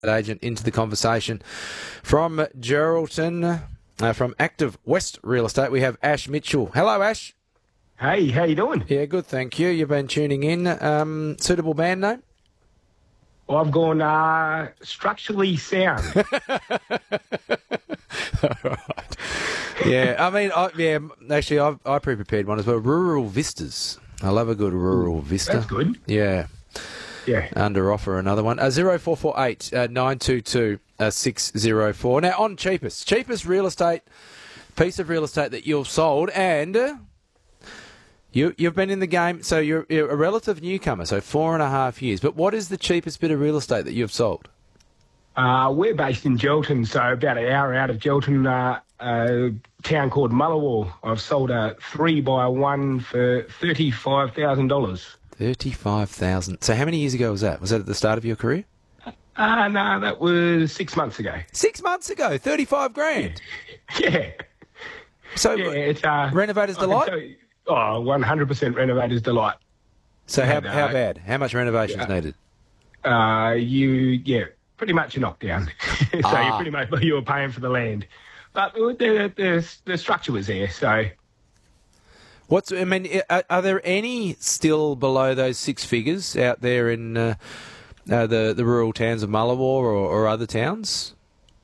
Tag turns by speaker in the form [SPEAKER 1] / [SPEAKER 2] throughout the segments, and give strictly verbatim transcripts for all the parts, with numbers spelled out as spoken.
[SPEAKER 1] agent into the conversation. From Geraldton, uh, from Active West Real Estate, we have Ash Mitchell. Hello, Ash.
[SPEAKER 2] Hey, how you doing?
[SPEAKER 1] Yeah, good, thank you. You've been tuning in. Um, suitable band name?
[SPEAKER 2] Well, I've gone uh, structurally sound.
[SPEAKER 1] All right. Yeah, I mean, I, yeah, actually, I've, I pre-prepared one as well. Rural Vistas. I love a good rural vista.
[SPEAKER 2] That's good.
[SPEAKER 1] Yeah.
[SPEAKER 2] Yeah.
[SPEAKER 1] Under offer, another one. Uh, zero four four eight nine two two six zero four. Now, on cheapest. Cheapest real estate, piece of real estate that you've sold, and uh, you, you've been in the game, so you're, you're a relative newcomer, so four and a half years. But what is the cheapest bit of real estate that you've sold?
[SPEAKER 2] Uh, we're based in Gelton, so about an hour out of Gelton, uh, a town called Mullawall. I've sold a three by one for thirty-five thousand dollars.
[SPEAKER 1] thirty-five thousand dollars. So how many years ago was that? Was that at the start of your career?
[SPEAKER 2] Uh, no, that was six months ago.
[SPEAKER 1] Six months ago, thirty-five grand.
[SPEAKER 2] Yeah.
[SPEAKER 1] So
[SPEAKER 2] yeah, it's, uh,
[SPEAKER 1] Renovator's Delight?
[SPEAKER 2] You, oh, one hundred percent Renovator's Delight.
[SPEAKER 1] So how,
[SPEAKER 2] and, uh,
[SPEAKER 1] how bad? How much renovation's
[SPEAKER 2] yeah.
[SPEAKER 1] needed?
[SPEAKER 2] Uh, you, yeah, pretty much a knockdown. so
[SPEAKER 1] Ah.
[SPEAKER 2] you pretty much, you were paying for the land. But the, the, the structure was there, so...
[SPEAKER 1] What's I mean? Are, are there any still below those six figures out there in uh, uh, the the rural towns of Mullawall or, or other towns?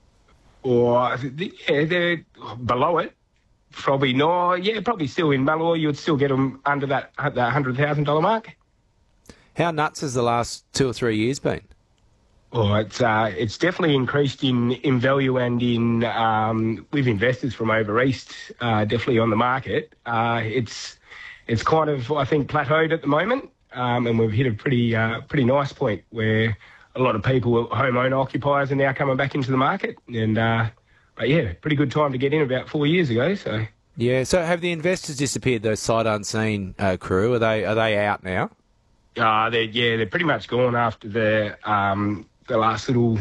[SPEAKER 2] Or yeah, they're below it. Probably no. Yeah, probably still in Mullawall. You'd still get them under that that hundred thousand dollar mark.
[SPEAKER 1] How nuts has the last two or three years been?
[SPEAKER 2] Oh, it's uh, it's definitely increased in, in value and in um, with investors from over east, uh, definitely on the market. Uh, it's it's kind of I think plateaued at the moment, um, and we've hit a pretty uh, pretty nice point where a lot of people, homeowner occupiers, are now coming back into the market. And uh, but yeah, pretty good time to get in about four years ago. So
[SPEAKER 1] yeah. So have the investors disappeared? Those sight unseen uh, crew are they are they out now?
[SPEAKER 2] Uh, they're yeah, they're pretty much gone after the. Um, the last little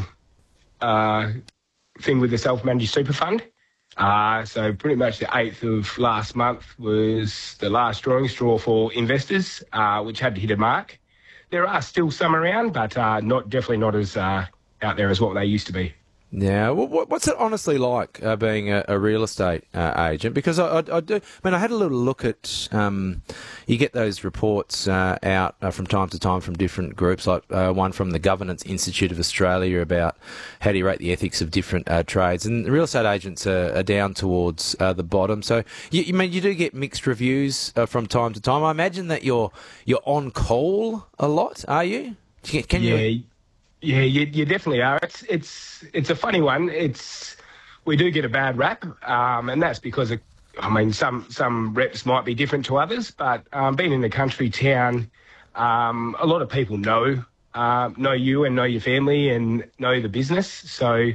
[SPEAKER 2] uh, thing with the self-managed super fund. Uh, so pretty much the eighth of last month was the last drawing straw for investors, uh, which had to hit a mark. There are still some around, but uh, not definitely not as uh, out there as what they used to be.
[SPEAKER 1] Yeah, what, what's it honestly like uh, being a, a real estate uh, agent? Because I, I, I do. I mean, I had a little look at. Um, you get those reports uh, out uh, from time to time from different groups, like uh, one from the Governance Institute of Australia about how do you rate the ethics of different uh, trades, and real estate agents are, are down towards uh, the bottom. So, you, you mean you do get mixed reviews uh, from time to time? I imagine that you're you're on call a lot. Are you? Can, can
[SPEAKER 2] yeah.
[SPEAKER 1] you?
[SPEAKER 2] Yeah, you, you definitely are. It's it's it's a funny one. It's we do get a bad rap, um, and that's because of, I mean some some reps might be different to others, but um, being in a country town, um, a lot of people know uh, know you and know your family and know the business. So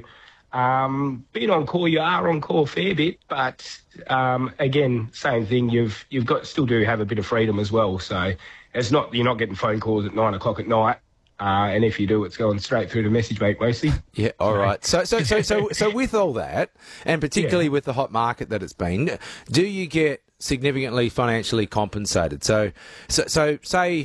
[SPEAKER 2] um, being on call, you are on call a fair bit, but um, again, same thing. You've you've got still do have a bit of freedom as well. So it's not you're not getting phone calls at nine o'clock at night. Uh, and if you do, it's going straight through to message bank mostly.
[SPEAKER 1] Yeah, all right. So, so, so, so, so, with all that, and particularly yeah. with the hot market that it's been, do you get significantly financially compensated? So, so, so say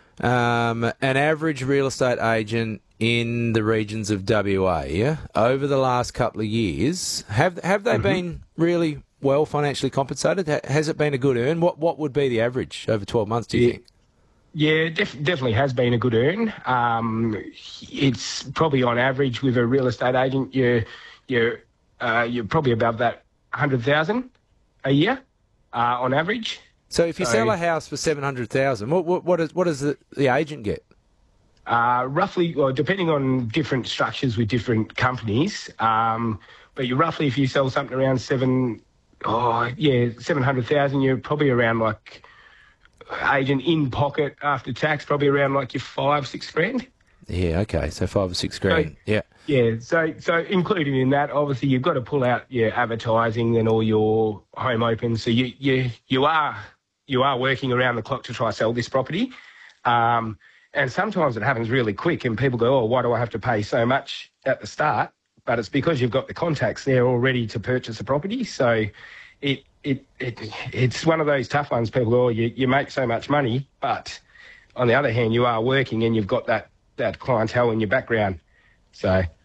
[SPEAKER 1] um, an average real estate agent in the regions of W A, yeah, over the last couple of years, have have they mm-hmm. been really well financially compensated? Has it been a good earn? What what would be the average over twelve months? Do you
[SPEAKER 2] yeah.
[SPEAKER 1] think?
[SPEAKER 2] Yeah, def- definitely has been a good earn. Um, it's probably on average with a real estate agent, you're you're uh, you're probably above that hundred thousand a year uh, on average.
[SPEAKER 1] So if you so, sell a house for seven hundred thousand, what what what, is, what does the, the agent get?
[SPEAKER 2] Uh, roughly, well, depending on different structures with different companies, um, but you roughly if you sell something around seven, oh yeah, seven hundred thousand, you're probably around like. Agent in pocket after tax, probably around like your five, six grand.
[SPEAKER 1] Yeah, okay, so five or six grand. So, yeah,
[SPEAKER 2] yeah. So, so including in that, obviously, you've got to pull out your advertising and all your home opens. So you, you, you are, you are working around the clock to try to sell this property, um, and sometimes it happens really quick, and people go, "Oh, why do I have to pay so much at the start?" But it's because you've got the contacts there already to purchase a property. So, it. It, it it's one of those tough ones. People go, oh, you, you make so much money, but on the other hand, you are working and you've got that, that clientele in your background. So